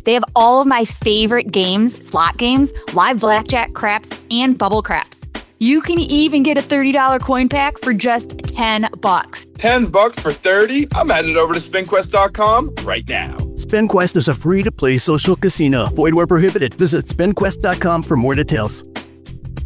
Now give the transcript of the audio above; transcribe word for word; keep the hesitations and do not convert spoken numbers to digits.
They have all of my favorite games, slot games, live blackjack, craps, and bubble craps. You can even get a thirty dollars coin pack for just ten bucks. ten bucks for thirty? I'm headed over to spin quest dot com right now. SpinQuest is a free-to-play social casino. Void where prohibited. Visit spin quest dot com for more details.